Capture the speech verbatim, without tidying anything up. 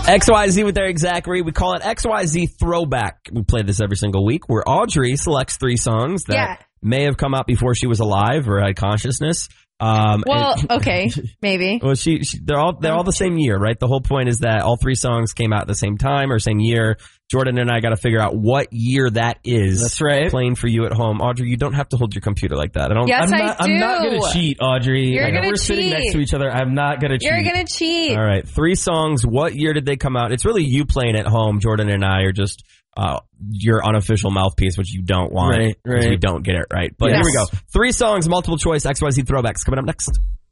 X Y Z with Eric Zachary. We call it X Y Z Throwback. We play this every single week where Audrey selects three songs that yeah. may have come out before she was alive or had consciousness. Um, well, and, okay, maybe. Well, she, she they're all they're all the same year, right? The whole point is that all three songs came out at the same time or same year. Jordan and I got to figure out what year that is. That's right. Playing for you at home, Audrey. You don't have to hold your computer like that. I don't. Yes, I'm I not, do. I'm not gonna cheat, Audrey. You're I know gonna we're sitting cheat. next to each other. I'm not gonna cheat. You're gonna cheat. All right, three songs. What year did they come out? It's really you playing at home. Jordan and I are just uh, your unofficial mouthpiece, which you don't want. Right, because right. We don't get it right. But Yes. here we go. Three songs, multiple choice, X Y Z throwbacks coming up next.